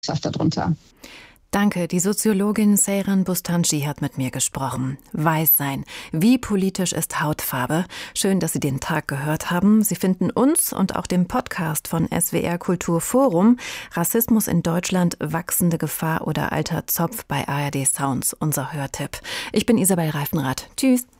darunter. Danke, die Soziologin Seyran Bostanci hat mit mir gesprochen. Weiß sein. Wie politisch ist Hautfarbe? Schön, dass Sie den Tag gehört haben. Sie finden uns und auch den Podcast von SWR Kulturforum Rassismus in Deutschland, wachsende Gefahr oder alter Zopf bei ARD Sounds, unser Hörtipp. Ich bin Isabel Reifenrath. Tschüss.